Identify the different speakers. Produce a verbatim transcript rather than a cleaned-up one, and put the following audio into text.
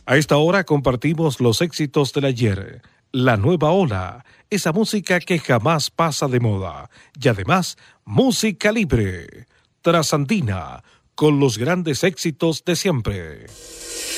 Speaker 1: A esta hora compartimos los éxitos del ayer, la nueva ola, esa música que jamás pasa de moda y además música libre, trasandina, con los grandes éxitos de siempre.